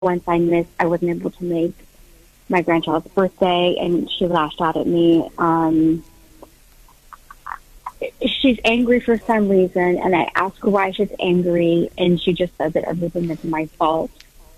once I wasn't able to make my grandchild's birthday, and she lashed out at me. She's angry for some reason, and I ask her why she's angry, and she just says that everything is my fault.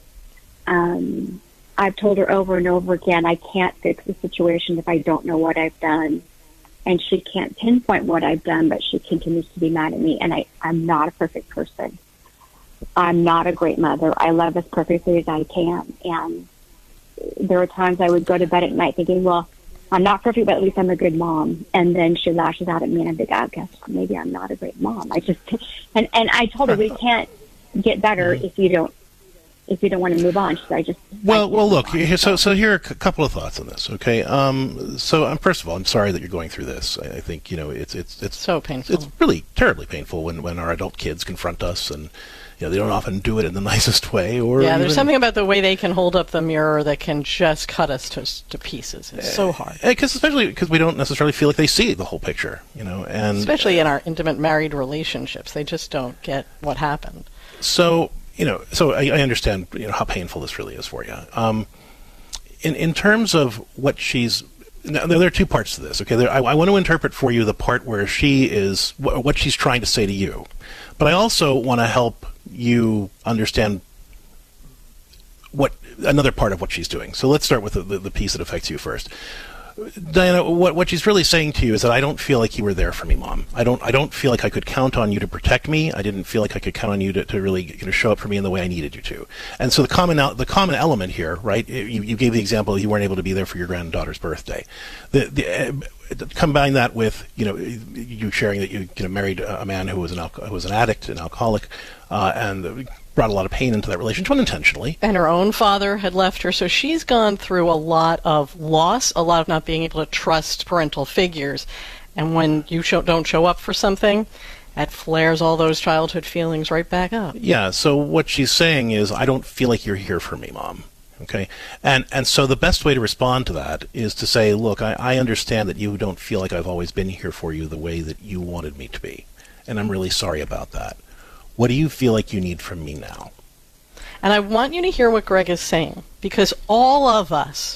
I've told her over and over again, I can't fix the situation if I don't know what I've done. And she can't pinpoint what I've done, but she continues to be mad at me. And I'm not a perfect person. I'm not a great mother. I love as perfectly as I can. And there are times I would go to bed at night thinking, well, I'm not perfect, but at least I'm a good mom. And then she lashes out at me, and I think, I guess maybe I'm not a great mom. And I told her we can't get better if you don't want to move on. So well, look. So here are a couple of thoughts on this. Okay. So first of all, I'm sorry that you're going through this. I think it's so painful. It's really terribly painful when our adult kids confront us, and they don't often do it in the nicest way. There's something about the way they can hold up the mirror that can just cut us to pieces. It's so hard. Especially because we don't necessarily feel like they see the whole picture. And especially in our intimate married relationships, they just don't get what happened. So. So I understand, how painful this really is for you. In terms of what she's, now, there are two parts to this. Okay, I want to interpret for you the part where she is, what she's trying to say to you, but I also want to help you understand another part of what she's doing. So let's start with the piece that affects you first. Diana, what she's really saying to you is that I don't feel like you were there for me, Mom. I don't feel like I could count on you to protect me. I didn't feel like I could count on you to really show up for me in the way I needed you to. And so the common element here, right? You gave the example you weren't able to be there for your granddaughter's birthday. Combine that with you sharing that you married a man who was an addict, an alcoholic, and brought a lot of pain into that relationship unintentionally. And her own father had left her, so she's gone through a lot of loss, a lot of not being able to trust parental figures. And when you don't show up for something, that flares all those childhood feelings right back up. Yeah, so what she's saying is, I don't feel like you're here for me, Mom. Okay, and so the best way to respond to that is to say, look, I understand that you don't feel like I've always been here for you the way that you wanted me to be, and I'm really sorry about that. What do you feel like you need from me now? And I want you to hear what Greg is saying, because all of us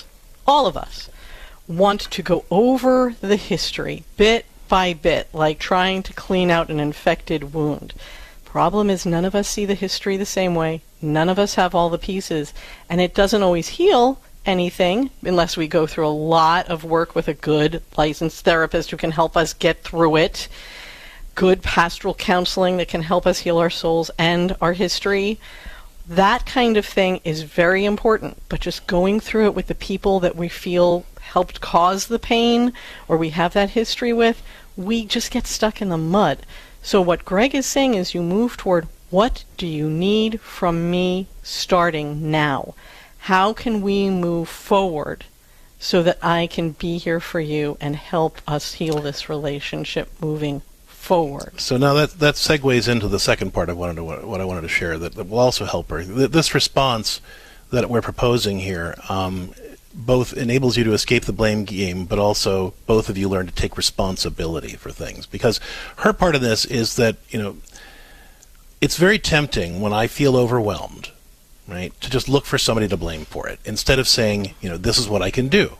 want to go over the history bit by bit, like trying to clean out an infected wound. Problem is, none of us see the history the same way. None of us have all the pieces, and it doesn't always heal anything unless we go through a lot of work with a good licensed therapist who can help us get through it. Good pastoral counseling that can help us heal our souls and our history. That kind of thing is very important, but just going through it with the people that we feel helped cause the pain or we have that history with, we just get stuck in the mud. So what Greg is saying is you move toward, what do you need from me starting now? How can we move forward so that I can be here for you and help us heal this relationship moving forward? So now that segues into the second part of what I wanted to share that will also help her. This response that we're proposing here both enables you to escape the blame game, but also both of you learn to take responsibility for things. Because her part of this is that, it's very tempting when I feel overwhelmed, right, to just look for somebody to blame for it instead of saying, this is what I can do.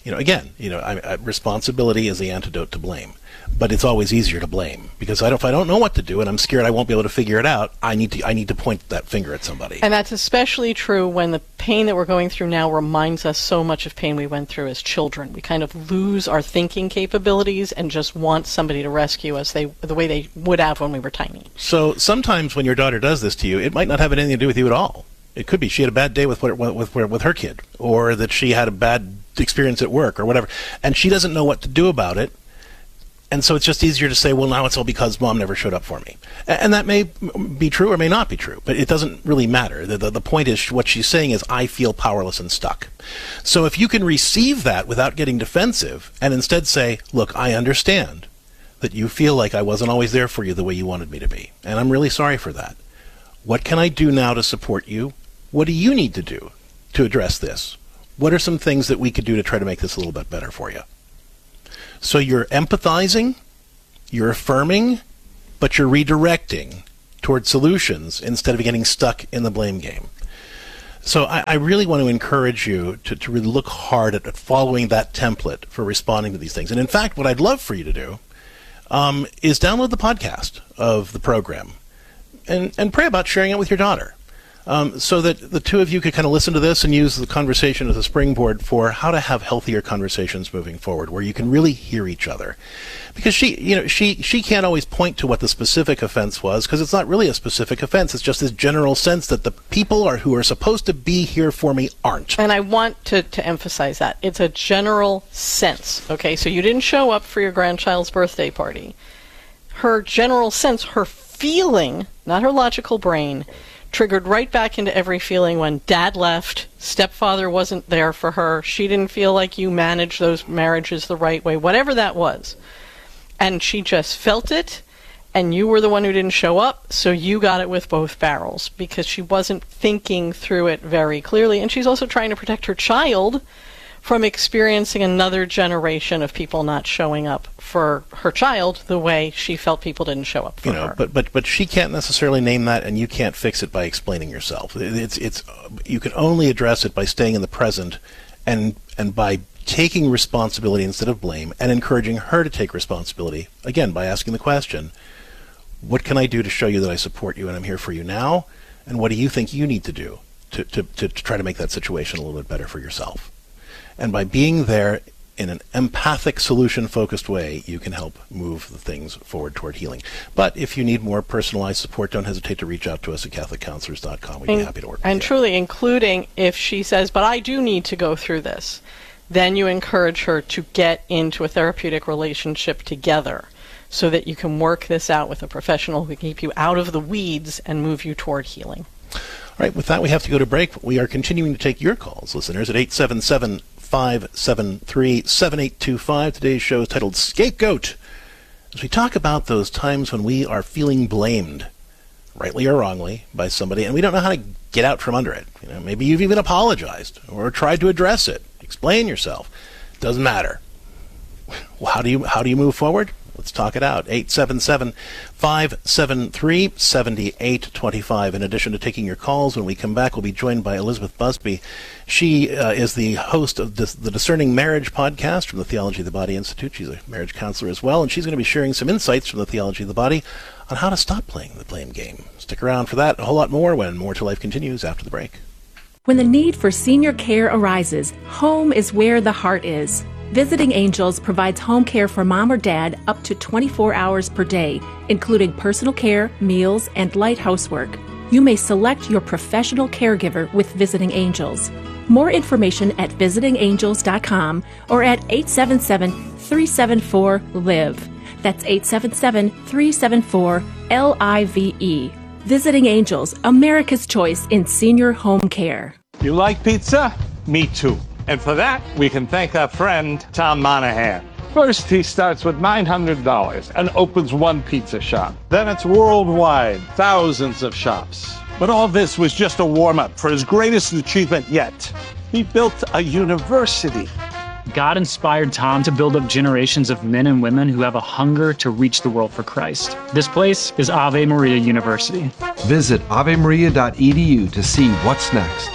Responsibility is the antidote to blame. But it's always easier to blame because if I don't know what to do and I'm scared I won't be able to figure it out, I need to point that finger at somebody. And that's especially true when the pain that we're going through now reminds us so much of pain we went through as children. We kind of lose our thinking capabilities and just want somebody to rescue us the way they would have when we were tiny. So sometimes when your daughter does this to you, it might not have anything to do with you at all. It could be she had a bad day with her kid, or that she had a bad experience at work or whatever, and she doesn't know what to do about it. And so it's just easier to say, well, now it's all because Mom never showed up for me. And that may be true or may not be true, but it doesn't really matter. The point is, what she's saying is, I feel powerless and stuck. So if you can receive that without getting defensive and instead say, look, I understand that you feel like I wasn't always there for you the way you wanted me to be, and I'm really sorry for that. What can I do now to support you? What do you need to do to address this? What are some things that we could do to try to make this a little bit better for you? So you're empathizing, you're affirming, but you're redirecting toward solutions instead of getting stuck in the blame game. So I really want to encourage you to really look hard at following that template for responding to these things. And in fact, what I'd love for you to do is download the podcast of the program and pray about sharing it with your daughter. So that the two of you could kind of listen to this and use the conversation as a springboard for how to have healthier conversations moving forward, where you can really hear each other. Because she can't always point to what the specific offense was, because it's not really a specific offense. It's just this general sense that the people who are supposed to be here for me aren't. And I want to emphasize that. It's a general sense, okay? So you didn't show up for your grandchild's birthday party. Her general sense, her feeling, not her logical brain, triggered right back into every feeling when dad left, stepfather wasn't there for her, she didn't feel like you managed those marriages the right way, whatever that was. And she just felt it, and you were the one who didn't show up, so you got it with both barrels, because she wasn't thinking through it very clearly. And she's also trying to protect her child from experiencing another generation of people not showing up for her child the way she felt people didn't show up for her. But she can't necessarily name that, and you can't fix it by explaining yourself. It's you can only address it by staying in the present, and by taking responsibility instead of blame, and encouraging her to take responsibility, again, by asking the question, what can I do to show you that I support you and I'm here for you now, and what do you think you need to do to try to make that situation a little bit better for yourself? And by being there in an empathic, solution-focused way, you can help move the things forward toward healing. But if you need more personalized support, don't hesitate to reach out to us at CatholicCounselors.com. We'd be happy to work with you. And truly, including if she says, but I do need to go through this, then you encourage her to get into a therapeutic relationship together so that you can work this out with a professional who can keep you out of the weeds and move you toward healing. All right, with that, we have to go to break. We are continuing to take your calls, listeners, at 877-573-7825. Today's show is titled Scapegoat, as we talk about those times when we are feeling blamed, rightly or wrongly, by somebody, and we don't know how to get out from under it. Maybe you've even apologized or tried to address it. Explain yourself. Doesn't matter. Well, how do you move forward? Let's talk it out. 877-573-7825. In addition to taking your calls, when we come back, we'll be joined by Elizabeth Busby. She is the host of the Discerning Marriage podcast from the Theology of the Body Institute. She's a marriage counselor as well, and she's going to be sharing some insights from the Theology of the Body on how to stop playing the blame game. Stick around for that and a whole lot more when More to Life continues after the break. When the need for senior care arises, home is where the heart is. Visiting Angels provides home care for mom or dad up to 24 hours per day, including personal care, meals, and light housework. You may select your professional caregiver with Visiting Angels. More information at visitingangels.com or at 877-374-LIVE. That's 877-374-LIVE. Visiting Angels, America's choice in senior home care. You like pizza? Me too. And for that, we can thank our friend, Tom Monahan. First, he starts with $900 and opens one pizza shop. Then it's worldwide, thousands of shops. But all this was just a warm-up for his greatest achievement yet. He built a university. God inspired Tom to build up generations of men and women who have a hunger to reach the world for Christ. This place is Ave Maria University. Visit avemaria.edu to see what's next.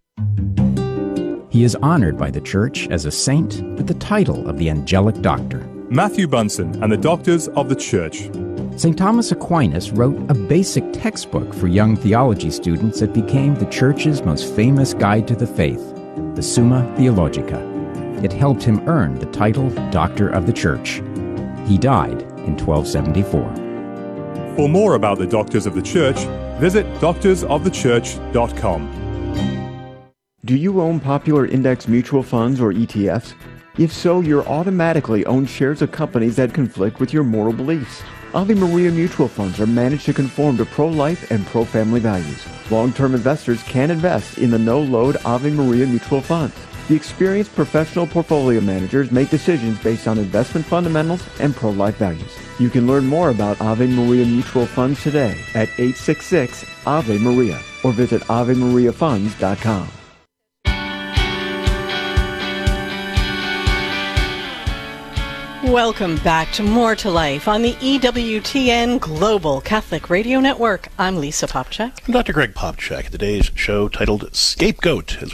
He is honored by the Church as a saint with the title of the Angelic Doctor. Matthew Bunson and the Doctors of the Church. St. Thomas Aquinas wrote a basic textbook for young theology students that became the Church's most famous guide to the faith, the Summa Theologica. It helped him earn the title Doctor of the Church. He died in 1274. For more about the Doctors of the Church, visit doctorsofthechurch.com. Do you own popular index mutual funds or ETFs? If so, you're automatically own shares of companies that conflict with your moral beliefs. Ave Maria mutual funds are managed to conform to pro-life and pro-family values. Long-term investors can invest in the no-load Ave Maria mutual funds. The experienced professional portfolio managers make decisions based on investment fundamentals and pro-life values. You can learn more about Ave Maria mutual funds today at 866-AVE-MARIA or visit AveMariaFunds.com. Welcome back to More to Life on the EWTN Global Catholic Radio Network. I'm Lisa Popcak. I'm Dr. Greg Popcak. Today's show titled Scapegoat, as